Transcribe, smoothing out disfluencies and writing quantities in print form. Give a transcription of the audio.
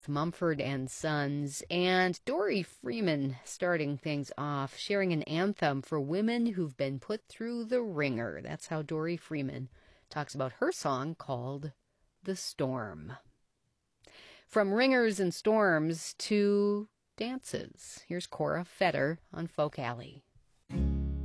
Mumford and Sons, and Dory Freeman starting things off, sharing an anthem for women who've been put through the ringer. That's how Dory Freeman talks about her song called The Storm. From ringers and storms to dances, here's Cora Fetter on Folk Alley.